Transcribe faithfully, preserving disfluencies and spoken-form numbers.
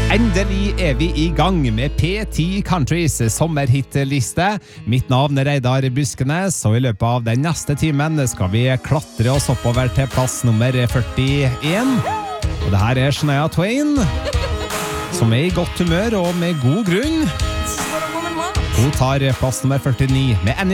Endelig er vi i gang med P ti Countries sommerhitliste. Mitt navn er Reidar Buskenes, og i løpet av den neste timen skal vi klatre oss oppover til plass nummer førtien. Og det her er Shania Twain, som er i godt humør og med god grunn. Hun tar plass nummer førtini med